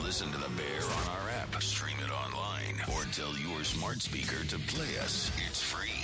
Listen to The Bear on our app, stream it online, or tell your smart speaker to play us. It's free.